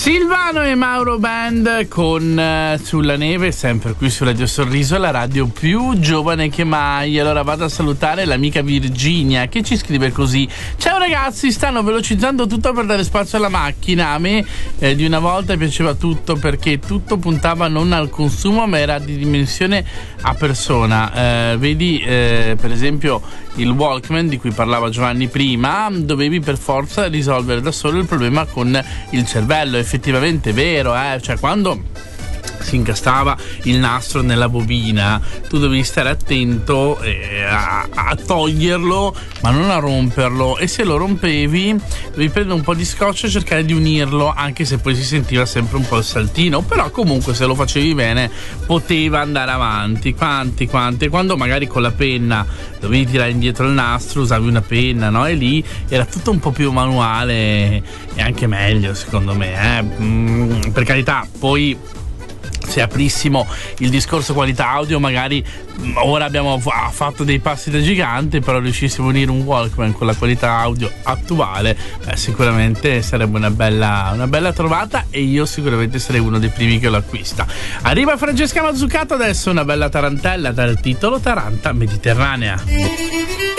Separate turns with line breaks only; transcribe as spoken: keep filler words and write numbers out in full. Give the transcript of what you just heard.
Silvano e Mauro Band con uh, Sulla Neve, sempre qui su Radio Sorriso, la radio più giovane che mai. Allora vado a salutare l'amica Virginia che ci scrive così: ciao ragazzi, stanno velocizzando tutto per dare spazio alla macchina. A me eh, di una volta piaceva tutto perché tutto puntava non al consumo ma era di dimensione a persona. Eh, vedi eh, per esempio il Walkman di cui parlava Giovanni prima, dovevi per forza risolvere da solo il problema con il cervello. Effettivamente è vero, eh? Cioè quando si incastava il nastro nella bobina tu dovevi stare attento eh, a, a toglierlo ma non a romperlo, e se lo rompevi dovevi prendere un po' di scotch e cercare di unirlo, anche se poi si sentiva sempre un po' il saltino, però comunque se lo facevi bene poteva andare avanti. Quanti quanti quando magari con la penna dovevi tirare indietro il nastro usavi una penna, no? E lì era tutto un po' più manuale e anche meglio secondo me, eh? Mm, per carità, poi se aprissimo il discorso qualità audio magari ora abbiamo fatto dei passi da gigante, però riuscissimo a unire un Walkman con la qualità audio attuale, beh, sicuramente sarebbe una bella, una bella trovata, e io sicuramente sarei uno dei primi che lo acquista. Arriva Francesca Mazzucato adesso, una bella tarantella dal titolo Taranta Mediterranea.